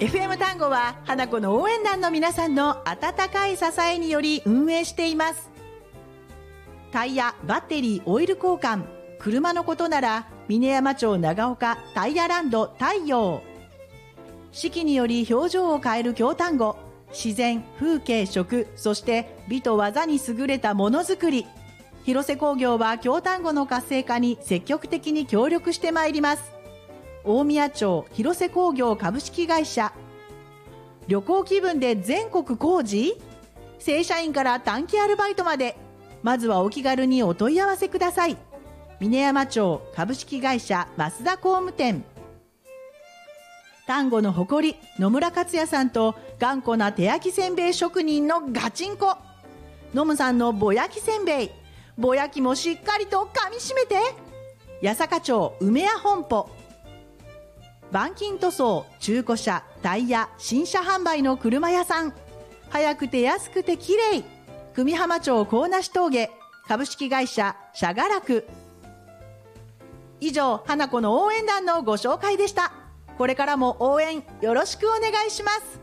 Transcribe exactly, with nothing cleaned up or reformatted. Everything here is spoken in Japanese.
エフエム 単語は花子の応援団の皆さんの温かい支えにより運営しています。タイヤ、バッテリー、オイル交換、車のことなら峰山町長岡タイヤランド太陽。四季により表情を変える京単語、自然、風景、食、そして美と技に優れたものづくり。広瀬工業は京単語の活性化に積極的に協力してまいります。大宮町広瀬工業株式会社。旅行気分で全国工事？正社員から短期アルバイトまで、まずはお気軽にお問い合わせください。峰山町株式会社増田工務店。丹後の誇り野村克也さんと頑固な手焼きせんべい職人のガチンコノムさんのぼ焼きせんべい。ぼ焼きもしっかりと噛みしめて。八坂町梅屋本舗。板金塗装、中古車、タイヤ、新車販売の車屋さん。早くて安くて綺麗。久美浜町高梨峠株式会社シャガラク。以上、花子の応援団のご紹介でした。これからも応援よろしくお願いします。